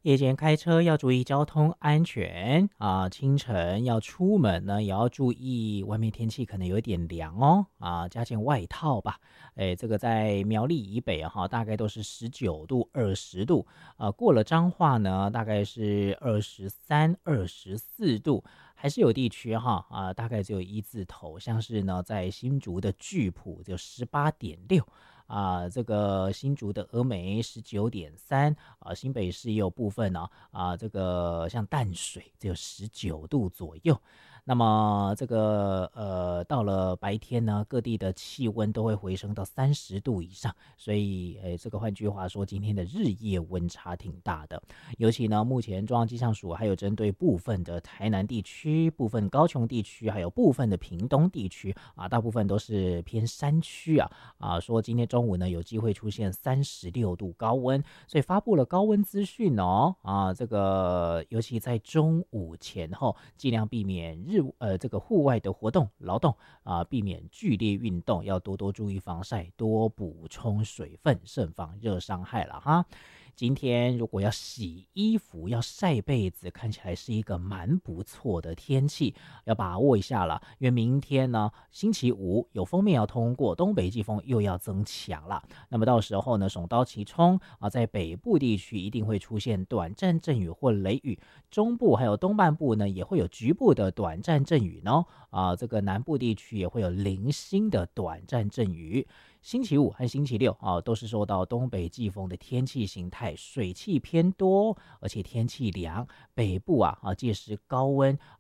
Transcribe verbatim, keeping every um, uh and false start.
夜间开车要注意交通安全啊，清晨要出门呢，也要注意外面天气可能有一点凉哦啊，加件外套吧。哎，这个在苗栗以北哈、大概都是十九度、二十度，呃，过了彰化呢，大概是二十三、二十四度。还是有地区哈啊，大概只有一字头，像是呢在新竹的巨埔就十八点六啊，这个新竹的峨眉十九点三啊，新北市也有部分呢 啊, 啊，这个像淡水只有十九度左右。那么这个呃，到了白天呢，各地的气温都会回升到三十度以上，所以诶，这个换句话说，今天的日夜温差挺大的。尤其呢，目前中央气象署还有针对部分的台南地区、部分高雄地区，还有部分的屏东地区啊，大部分都是偏山区啊啊，说今天中午呢有机会出现三十六度高温，所以发布了高温资讯哦啊，这个尤其在中午前后，尽量避免日呃这个户外的活动劳动啊，避免剧烈运动，要多多注意防晒，多补充水分，慎防热伤害了哈。今天如果要洗衣服、要晒被子，看起来是一个蛮不错的天气，要把握一下了。因为明天呢，星期五有锋面要通过，东北季风又要增强了。那么到时候呢，首当其冲啊，在北部地区一定会出现短暂阵雨或雷雨，中部还有东半部呢也会有局部的短暂阵雨呢。啊，这个南部地区也会有零星的短暂阵雨。星期五和星期六啊，都是受到东北季风的天气形态，水汽偏多，而且天气凉。北部啊啊，届时高温